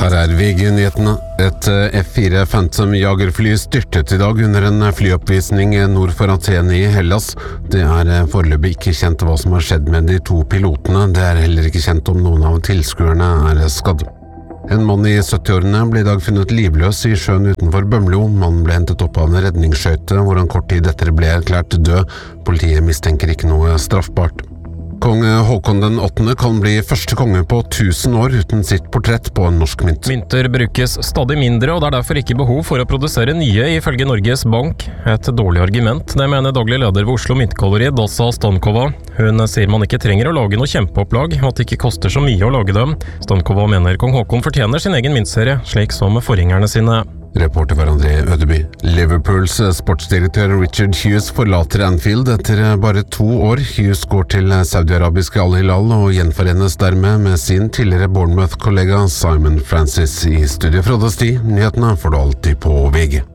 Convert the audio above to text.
Her VG-nyhetene. Et F4 Phantom jagerfly styrtet i dag under en flyoppvisning nord for Aten i Hellas. Det foreløpig ikke kjent hva som har skjedd med de to pilotene. Det heller ikke kjent om noen av tilskuerne skadd. En mann i 70-årene ble i dag funnet livløs i sjøen utenfor Bømlo. Mannen ble hentet opp av en redningsskøyte, hvor han kort tid etter ble erklært død. Politiet mistenker ikke noe straffbart. Kong Håkon den 8. kan bli første konge på 1000 år uten sitt portrett på en norsk mynt. Mynter brukes stadig mindre, og det derfor ikke behov for å produsere nye, ifølge Norges Bank. Et dårlig argument, det mener daglig leder ved Oslo Myntgalleri, Dasa Stankova. Hun sier man ikke trenger å lage noe kjempeopplag, og at det ikke koster så mye å lage dem. Stankova mener kong Håkon fortjener sin egen myntserie, slik som forgjengerne sine. Reporter var André Ødeby. Liverpools sportsdirektør Richard Hughes forlater Anfield etter bare 2 år. Hughes går til saudi-arabiske Al Hilal og gjenforenes dermed med sin tidligere Bournemouth-kollega Simon Francis. I studio fra Sti. Nyhetene får du alltid på VG.